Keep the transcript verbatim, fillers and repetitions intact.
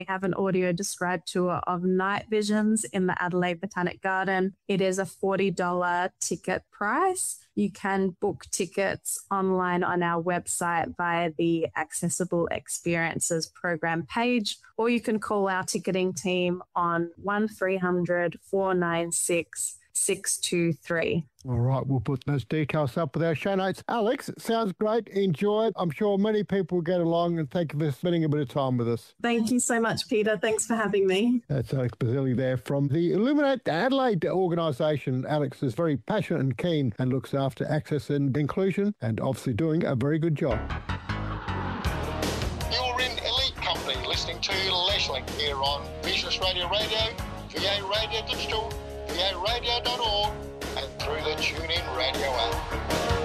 We have an audio described tour of night visions in the Adelaide Botanic Garden. It is a forty dollars ticket price. You can book tickets online on our website via the Accessible Experiences program page, or you can call our ticketing team on one three hundred, four nine six, six two three. All right, we'll put those details up with our show notes. Alex, it sounds great. Enjoy it. I'm sure many people will get along, and thank you for spending a bit of time with us. Thank you so much, Peter. Thanks for having me. That's Alex Basili there from the Illuminate Adelaide organisation. Alex is very passionate and keen and looks after access and inclusion, and obviously doing a very good job. You're in Elite Company listening to Leslie here on Business Radio Radio, V A Radio Digital, V A radio dot org, and through the TuneIn Radio app.